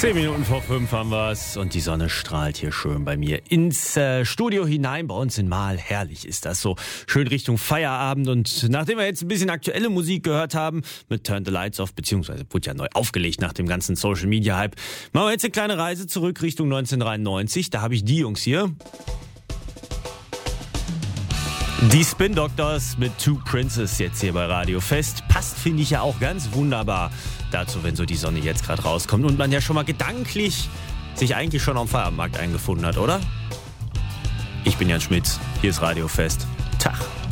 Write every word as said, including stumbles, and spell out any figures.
Zehn Minuten vor fünf haben wir's und die Sonne strahlt hier schön bei mir ins äh, Studio hinein. Bei uns in Mahl, herrlich ist das so. Schön Richtung Feierabend, und nachdem wir jetzt ein bisschen aktuelle Musik gehört haben mit Turn the Lights Off, beziehungsweise wurde ja neu aufgelegt nach dem ganzen Social Media Hype, machen wir jetzt eine kleine Reise zurück Richtung neunzehnhundertdreiundneunzig. Da habe ich die Jungs hier. Die Spin Doctors mit Two Princes jetzt hier bei Radio Fest. Passt, finde ich, ja auch ganz wunderbar dazu, wenn so die Sonne jetzt gerade rauskommt und man ja schon mal gedanklich sich eigentlich schon am Feierabendmarkt eingefunden hat, oder? Ich bin Jan Schmitz, hier ist Radio Fest. Tag.